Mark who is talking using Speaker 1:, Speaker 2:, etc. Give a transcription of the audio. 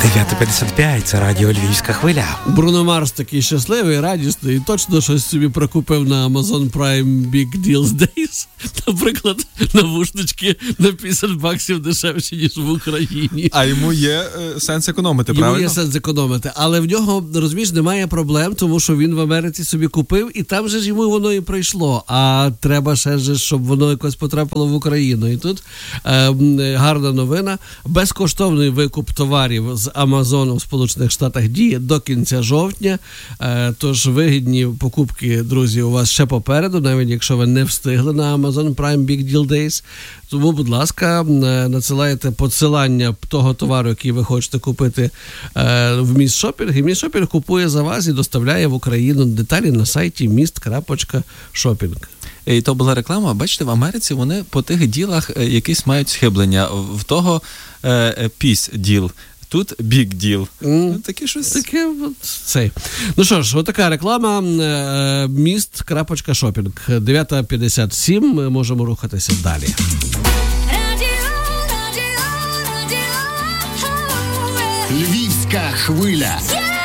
Speaker 1: 9:55, це радіо Львівська хвиля.
Speaker 2: Бруно Марс такий щасливий, радісний і точно щось собі прокупив на Amazon Prime Big Deals Days. Наприклад, навушнички на $50 дешевші, ніж в Україні.
Speaker 3: А йому є сенс економити, правильно?
Speaker 2: Йому є сенс економити, але в нього, розумієш, немає проблем, тому що він в Америці собі купив, і там же ж йому воно і прийшло. А треба ще ж, щоб воно якось потрапило в Україну. І тут гарна новина. Безкоштовний викуп товарів з Амазону в Сполучених Штатах діє до кінця жовтня. Тож вигідні покупки, друзі, у вас ще попереду, навіть якщо ви не встигли на Amazon Prime Big Deal Days. Тому, будь ласка, надсилайте посилання того товару, який ви хочете купити в Міст Шопінг. І Міст Шопінг купує за вас і доставляє в Україну. Деталі на сайті mist.shopping.
Speaker 3: І то була реклама. Бачите, в Америці вони по тих ділах якісь мають схиблення. В того peace deal. Тут big deal. Таке щось.
Speaker 2: Таке цей. Ну що ж, отака реклама. Mist.shopping. 9:57. Ми можемо рухатися далі.
Speaker 4: Львівська хвиля.